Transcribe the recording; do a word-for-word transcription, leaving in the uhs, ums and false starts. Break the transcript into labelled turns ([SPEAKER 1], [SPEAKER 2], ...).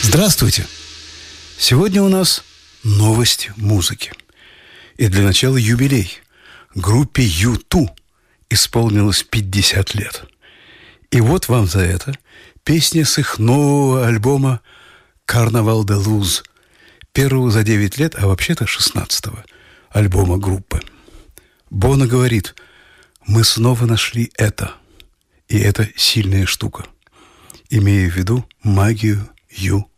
[SPEAKER 1] Здравствуйте! Сегодня у нас новость музыки. И для начала юбилей. Группе ю ту исполнилось пятьдесят лет. И вот вам за это песня с их нового альбома «Carnaval de Luz», первого за девять лет, а вообще-то шестнадцатого альбома группы. Боно говорит: «Мы снова нашли это, и это сильная штука», имея в виду магию ю